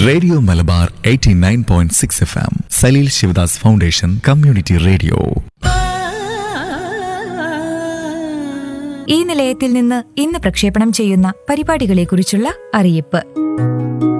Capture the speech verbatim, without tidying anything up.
Radio Malabar eighty nine point six F M, Saleel Sivadas foundation community radio. ഈ നിലയത്തിൽ നിന്ന് ഇന്ന് പ്രക്ഷേപണം ചെയ്യുന്ന പരിപാടികളെക്കുറിച്ചുള്ള അറിയിപ്പ്.